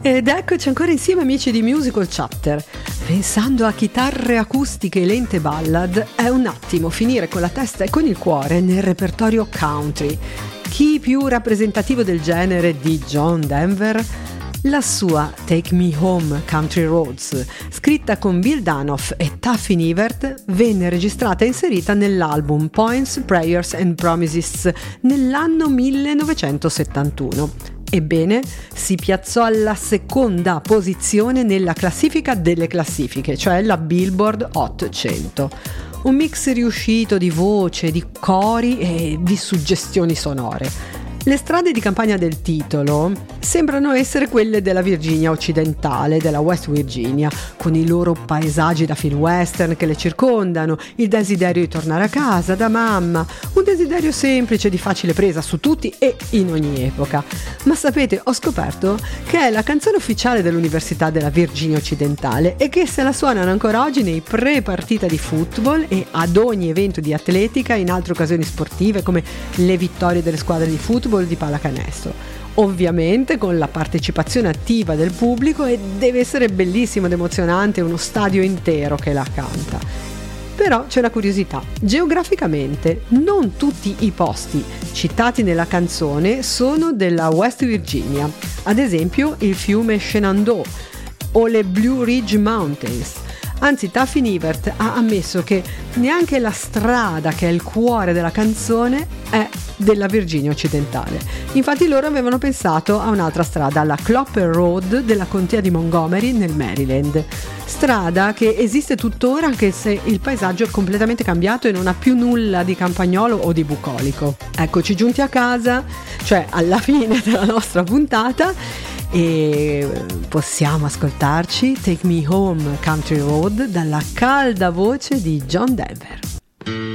Ed eccoci ancora insieme amici di Musical Chatter. Pensando a chitarre acustiche e lente ballad è un attimo finire con la testa e con il cuore nel repertorio country. Chi più rappresentativo del genere di John Denver? La sua Take Me Home Country Roads, scritta con Bill Danoff e Tuffy Nivert, venne registrata e inserita nell'album Poems, Prayers and Promises nell'anno 1971. Ebbene, si piazzò alla seconda posizione nella classifica delle classifiche, cioè la Billboard Hot 100. Un mix riuscito di voce, di cori e di suggestioni sonore. Le strade di campagna del titolo sembrano essere quelle della Virginia occidentale, della West Virginia, con i loro paesaggi da film western che le circondano, il desiderio di tornare a casa da mamma, un desiderio semplice di facile presa su tutti e in ogni epoca. Ma sapete, ho scoperto che è la canzone ufficiale dell'Università della Virginia occidentale e che se la suonano ancora oggi nei pre-partita di football e ad ogni evento di atletica in altre occasioni sportive come le vittorie delle squadre di football di pallacanestro, ovviamente con la partecipazione attiva del pubblico, e deve essere bellissimo ed emozionante uno stadio intero che la canta. Però c'è una curiosità: geograficamente non tutti i posti citati nella canzone sono della West Virginia, ad esempio il fiume Shenandoah o le Blue Ridge Mountains. Anzi, Tuffy Nivert ha ammesso che neanche la strada che è il cuore della canzone è della Virginia occidentale. Infatti loro avevano pensato a un'altra strada, la Clopper Road della contea di Montgomery nel Maryland. Strada che esiste tuttora anche se il paesaggio è completamente cambiato e non ha più nulla di campagnolo o di bucolico. Eccoci giunti a casa, cioè alla fine della nostra puntata, e possiamo ascoltarci Take Me Home Country Road dalla calda voce di John Denver.